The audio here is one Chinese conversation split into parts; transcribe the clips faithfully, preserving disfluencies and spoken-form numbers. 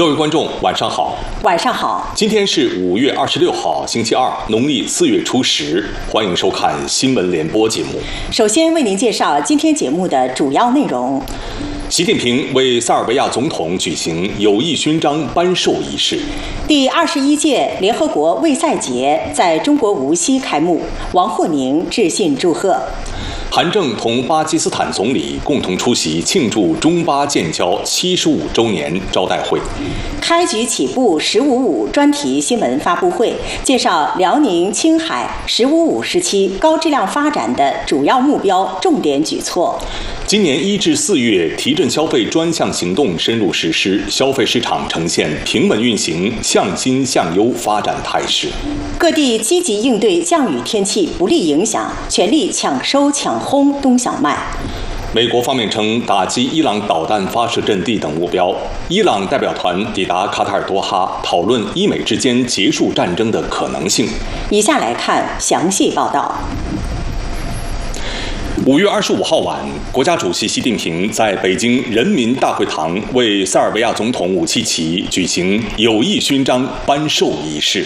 各位观众，晚上好。 晚上好。 今天是五月二十六号，星期二，农历四月初十。欢迎收看新闻联播节目。 首先为您介绍今天节目的主要内容。 习近平为塞尔维亚总统举行友谊勋章颁授仪式。 第二十一届联合国卫赛节在中国无锡开幕，王沪宁致信祝贺。 韩正同巴基斯坦总理共同出席庆祝中巴建交七十五周年招待会。 开局起步“十五五”专题新闻发布会，介绍辽宁、青海“十五五”时期高质量发展的主要目标、重点举措。 今年一至四月，提振消费专项行动深入实施，消费市场呈现平稳运行、向新向优发展态势。 各地积极应对降雨天气不利影响，全力抢收抢轰冬小麦。 美国方面称打击伊朗导弹发射阵地等目标。伊朗代表团抵达卡塔尔多哈，讨论伊美之间结束战争的可能性。 以下来看详细报道。 五月二十五号晚，国家主席习近平在北京人民大会堂为塞尔维亚总统武契奇举行友谊勋章颁授仪式。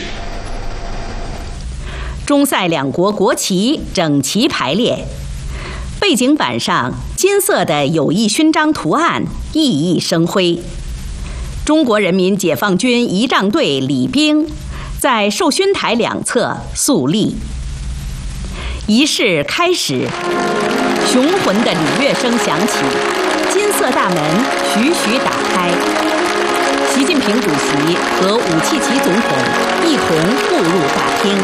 中塞两国国旗整齐排列，背景板上金色的友谊勋章图案熠熠生辉。中国人民解放军仪仗队礼兵在授勋台两侧肃立。仪式开始，雄浑的礼乐声响起，金色大门徐徐打开，习近平主席和武契奇总统一同步入大厅。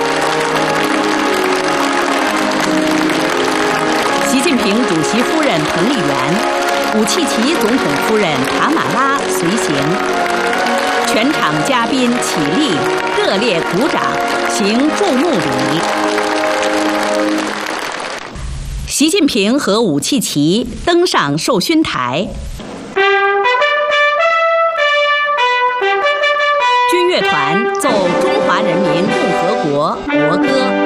习近平主席夫人彭丽媛、武契奇总统夫人塔马拉随行，全场嘉宾起立，热烈鼓掌，行注目礼。习近平和武契奇登上授勋台，军乐团奏中华人民共和国国歌。